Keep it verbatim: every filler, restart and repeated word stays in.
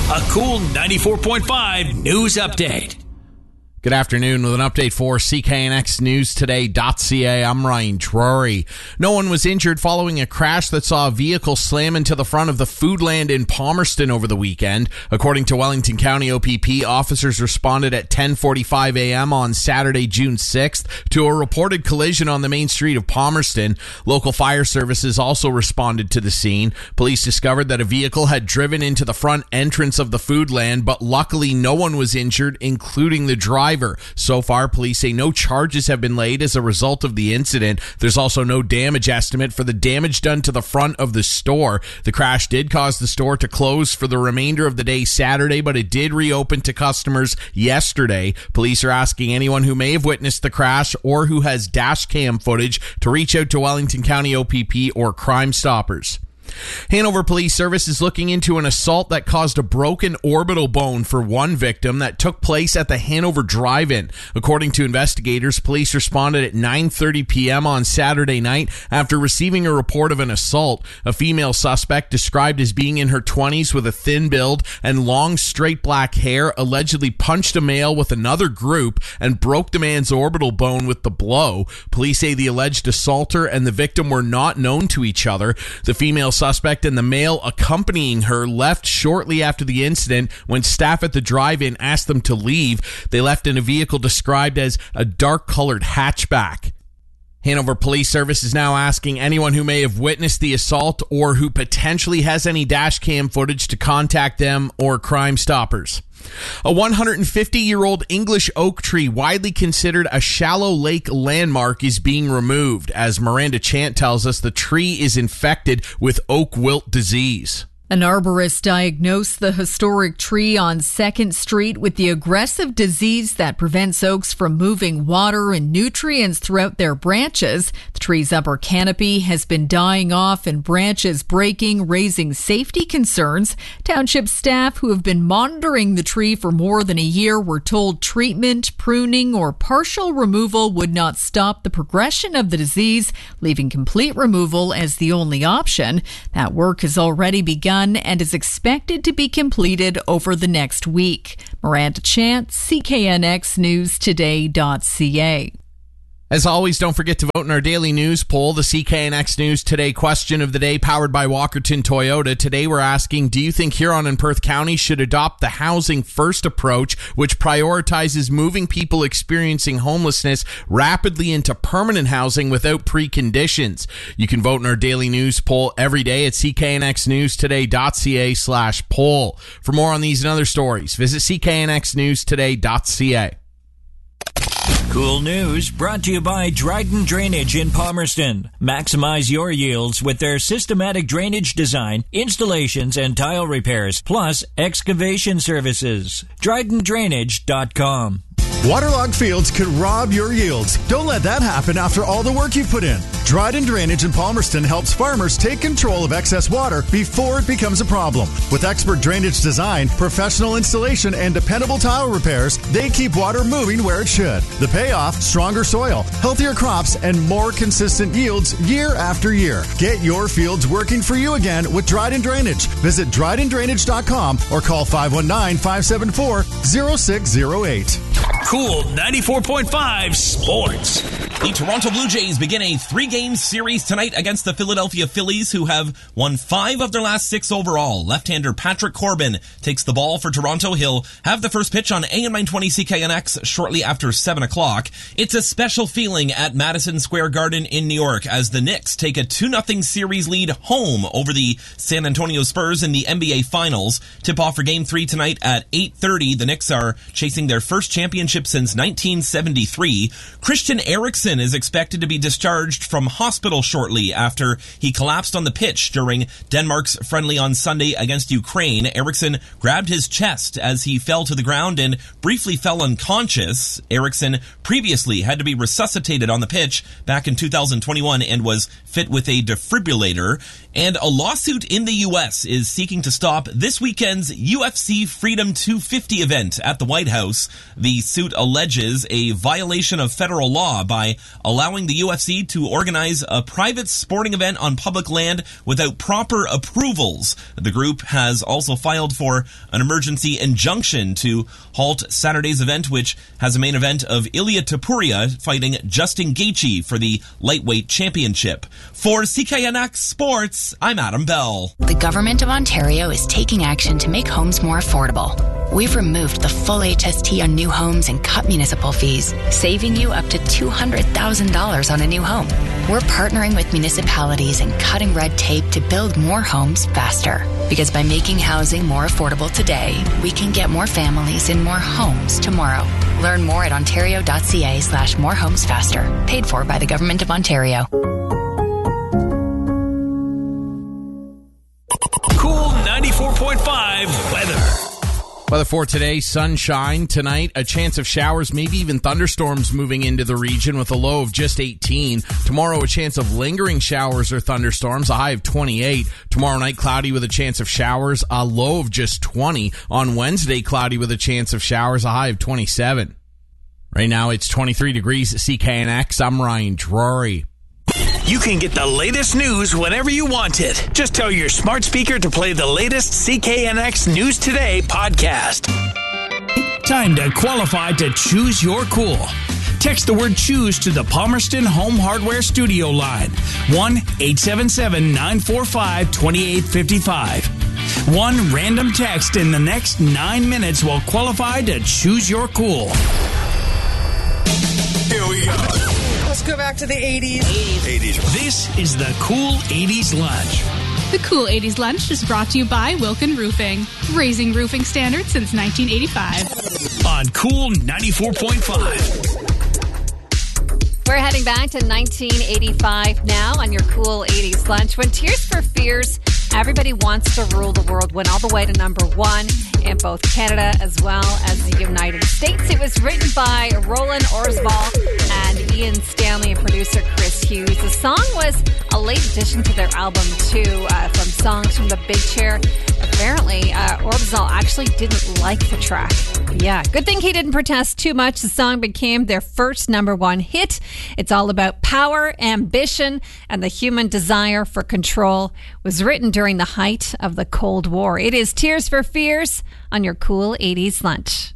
A Cool ninety-four point five news update. Good afternoon with an update for C K N X News Today dot C A. I'm Ryan Drury. No one was injured following a crash that saw a vehicle slam into the front of the Foodland in Palmerston over the weekend. According to Wellington County O P P, officers responded at ten forty-five a.m. on Saturday, June sixth to a reported collision on the main street of Palmerston. Local fire services also responded to the scene. Police discovered that a vehicle had driven into the front entrance of the Foodland, but luckily no one was injured, including the driver. So far, police say no charges have been laid as a result of the incident. There's also no damage estimate for the damage done to the front of the store. The crash did cause the store to close for the remainder of the day Saturday, but it did reopen to customers yesterday. Police are asking anyone who may have witnessed the crash or who has dash cam footage to reach out to Wellington County O P P or Crime Stoppers. Hanover Police Service is looking into an assault that caused a broken orbital bone for one victim that took place at the Hanover Drive-In. According to investigators, police responded at nine thirty p.m. on Saturday night after receiving a report of an assault. A female suspect, described as being in her twenties with a thin build and long straight black hair, allegedly punched a male with another group and broke the man's orbital bone with the blow. Police say the alleged assaulter and the victim were not known to each other. The female suspect and the male accompanying her left shortly after the incident when staff at the drive-in asked them to leave. They left in a vehicle described as a dark-colored hatchback. Hanover Police Service is now asking anyone who may have witnessed the assault or who potentially has any dash cam footage to contact them or Crime Stoppers. A one hundred fifty-year-old English oak tree, widely considered a shallow lake landmark, is being removed. As Miranda Chant tells us, the tree is infected with oak wilt disease. An arborist diagnosed the historic tree on second street with the aggressive disease that prevents oaks from moving water and nutrients throughout their branches. The tree's upper canopy has been dying off and branches breaking, raising safety concerns. Township staff who have been monitoring the tree for more than a year were told treatment, pruning, or partial removal would not stop the progression of the disease, leaving complete removal as the only option. That work has already begun and is expected to be completed over the next week. Miranda Chant, C K N X News Today dot C A. As always, don't forget to vote in our daily news poll, the C K N X News Today question of the day, powered by Walkerton Toyota. Today we're asking, do you think Huron and Perth County should adopt the housing first approach, which prioritizes moving people experiencing homelessness rapidly into permanent housing without preconditions? You can vote in our daily news poll every day at C K N X News Today dot C A slash poll. For more on these and other stories, visit C K N X News Today dot C A. Cool News brought to you by Dryden Drainage in Palmerston. Maximize your yields with their systematic drainage design, installations, and tile repairs, plus excavation services. Dryden Drainage dot com. Waterlogged fields could rob your yields. Don't let that happen after all the work you've put in. Dryden Drainage in Palmerston helps farmers take control of excess water before it becomes a problem. With expert drainage design, professional installation, and dependable tile repairs, they keep water moving where it should. The payoff: stronger soil, healthier crops, and more consistent yields year after year. Get your fields working for you again with Dryden Drainage. Visit Dryden Drainage dot com or call five one nine, five seven four, zero six zero eight. Cool ninety-four point five Sports. The Toronto Blue Jays begin a three-game series tonight against the Philadelphia Phillies, who have won five of their last six overall. Left-hander Patrick Corbin takes the ball for Toronto. He'll have the first pitch on A M nine twenty C K N X shortly after seven o'clock. It's a special feeling at Madison Square Garden in New York as the Knicks take a two nothing series lead home over the San Antonio Spurs in the N B A Finals. Tip-off for Game three tonight at eight thirty. The Knicks are chasing their first championship since nineteen seventy-three. Christian Eriksen is expected to be discharged from hospital shortly after he collapsed on the pitch during Denmark's friendly on Sunday against Ukraine. Eriksen grabbed his chest as he fell to the ground and briefly fell unconscious. Eriksen previously had to be resuscitated on the pitch back in two thousand twenty-one and was fit with a defibrillator. And a lawsuit in the U S is seeking to stop this weekend's U F C Freedom two fifty event at the White House. The suit alleges a violation of federal law by allowing the U F C to organize a private sporting event on public land without proper approvals. The group has also filed for an emergency injunction to halt Saturday's event, which has a main event of Ilia Topuria fighting Justin Gaethje for the lightweight championship. For C K N X Sports, I'm Adam Bell. The Government of Ontario is taking action to make homes more affordable. We've removed the full H S T on new homes and cut municipal fees, saving you up to two hundred thousand dollars on a new home. We're partnering with municipalities and cutting red tape to build more homes faster. Because by making housing more affordable today, we can get more families in more homes tomorrow. Learn more at ontario.ca slash more homes faster. Paid for by the Government of Ontario. Cool ninety-four point five weather. Weather for today, sunshine. Tonight, a chance of showers, maybe even thunderstorms moving into the region with a low of just eighteen. Tomorrow, a chance of lingering showers or thunderstorms, a high of twenty-eight. Tomorrow night, cloudy with a chance of showers, a low of just twenty. On Wednesday, cloudy with a chance of showers, a high of twenty-seven. Right now, it's twenty-three degrees at C K N X. I'm Ryan Drury. You can get the latest news whenever you want it. Just tell your smart speaker to play the latest C K N X News Today podcast. Time to qualify to choose your cool. Text the word choose to the Palmerston Home Hardware Studio line. one eight seven seven, nine four five, two eight five five. One random text in the next nine minutes will qualify to choose your cool. Here we go. Let's go back to the eighties. eighties. This is the Cool eighties Lunch. The Cool eighties Lunch is brought to you by Wilkin Roofing, raising roofing standards since nineteen eighty-five. On Cool ninety-four point five. We're heading back to nineteen eighty-five now on your Cool eighties Lunch. When Tears for Fears, Everybody Wants to Rule the World went all the way to number one in both Canada as well as the United States. It was written by Roland Orzabal and Ian Stanley and producer Chris Hughes. The song was a late addition to their album, too, uh, from Songs from the Big Chair. Apparently, uh, Orzabal actually didn't like the track. Yeah, good thing he didn't protest too much. The song became their first number one hit. It's all about power, ambition, and the human desire for control. It was written during the height of the Cold War. It is Tears for Fears on your Cool eighties Lunch.